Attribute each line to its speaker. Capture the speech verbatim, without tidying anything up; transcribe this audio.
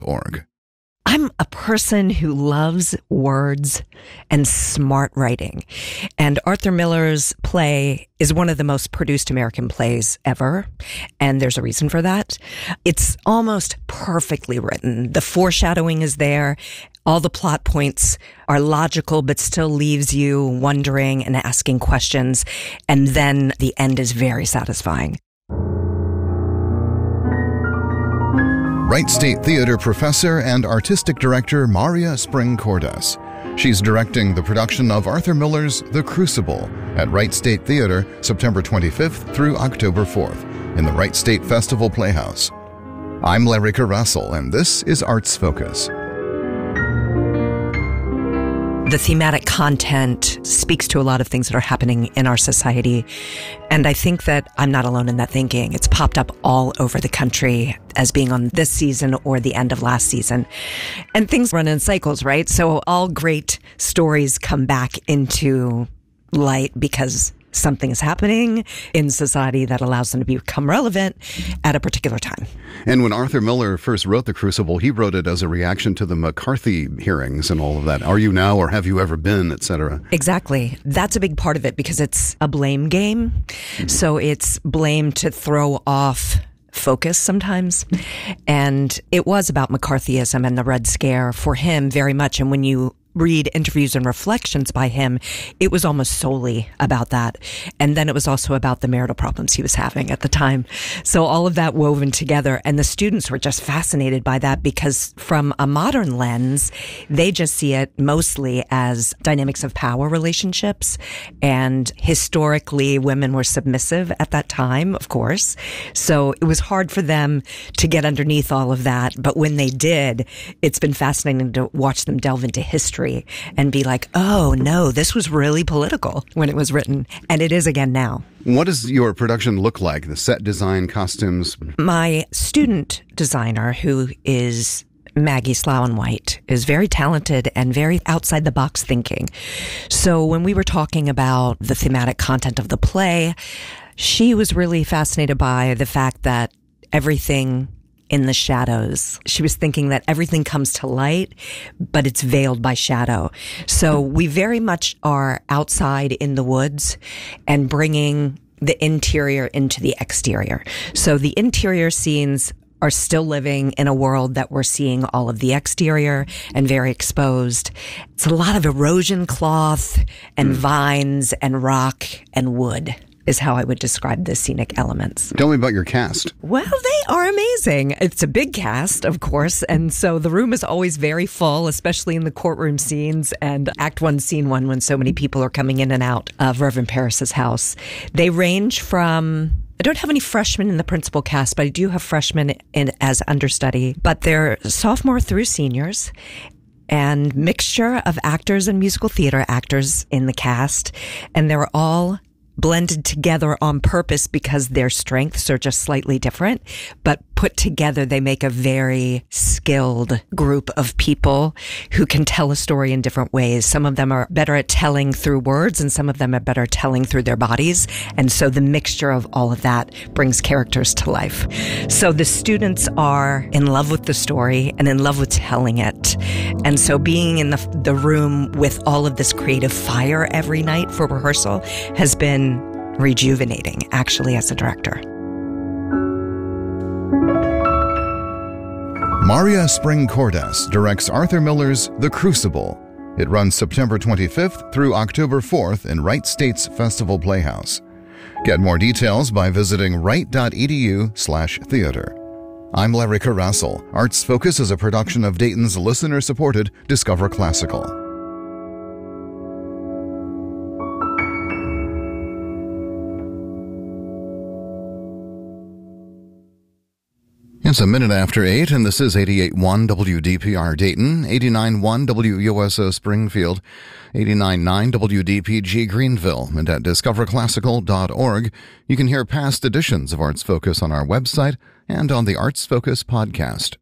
Speaker 1: org.
Speaker 2: I'm a person who loves words and smart writing. And Arthur Miller's play is one of the most produced American plays ever. And there's a reason for that. It's almost perfectly written. The foreshadowing is there. All the plot points are logical, but still leaves you wondering and asking questions. And then the end is very satisfying.
Speaker 1: Wright State Theater professor and artistic director Maria Spring-Cordes. She's directing the production of Arthur Miller's The Crucible at Wright State Theater September twenty-fifth through October fourth in the Wright State Festival Playhouse. I'm Larry Russell, and this is Arts Focus.
Speaker 2: The thematic content speaks to a lot of things that are happening in our society. And I think that I'm not alone in that thinking. It's popped up all over the country as being on this season or the end of last season. And things run in cycles, right? So all great stories come back into light because something is happening in society that allows them to become relevant at a particular time.
Speaker 1: And when Arthur Miller first wrote The Crucible, he wrote it as a reaction to the McCarthy hearings and all of that. Are you now or have you ever been, et cetera?
Speaker 2: Exactly. That's a big part of it because it's a blame game. Mm-hmm. So it's blame to throw off focus sometimes. And it was about McCarthyism and the Red Scare for him very much. And when you read interviews and reflections by him, it was almost solely about that. And then it was also about the marital problems he was having at the time. So all of that woven together. And the students were just fascinated by that because from a modern lens, they just see it mostly as dynamics of power relationships. And historically, women were submissive at that time, of course. So it was hard for them to get underneath all of that. But when they did, it's been fascinating to watch them delve into history and be like, oh, no, this was really political when it was written. And it is again now.
Speaker 1: What does your production look like? The set design, costumes?
Speaker 2: My student designer, who is Maggie Sloan-White, is very talented and very outside the box thinking. So when we were talking about the thematic content of the play, she was really fascinated by the fact that everything in the shadows. She was thinking that everything comes to light, but it's veiled by shadow. So we very much are outside in the woods and bringing the interior into the exterior. So the interior scenes are still living in a world that we're seeing all of the exterior and very exposed. It's a lot of erosion cloth and mm. vines and rock and wood is how I would describe the scenic elements.
Speaker 1: Tell me about your cast.
Speaker 2: Well, they are amazing. It's a big cast, of course, and so the room is always very full, especially in the courtroom scenes and Act One, Scene One, when so many people are coming in and out of Reverend Parris's house. They range from, I don't have any freshmen in the principal cast, but I do have freshmen in as understudy, but they're sophomore through seniors. And mixture of actors and musical theater actors in the cast, and they're all blended together on purpose because their strengths are just slightly different, but put together, they make a very skilled group of people who can tell a story in different ways. Some of them are better at telling through words, and some of them are better at telling through their bodies. And so the mixture of all of that brings characters to life. So the students are in love with the story and in love with telling it. And so being in the, the room with all of this creative fire every night for rehearsal has been rejuvenating, actually, as a director.
Speaker 1: Maria Spring-Cordes directs Arthur Miller's The Crucible. It runs September twenty-fifth through October fourth in Wright State's Festival Playhouse. Get more details by visiting wright.edu slash theater. I'm Larry Russell. Arts Focus is a production of Dayton's listener-supported Discover Classical. It's a minute after eight, and this is eighty-eight point one W D P R Dayton, eighty-nine point one W U S O Springfield, eighty-nine point nine W D P G Greenville, and at discover classical dot org. You can hear past editions of Arts Focus on our website and on the Arts Focus podcast.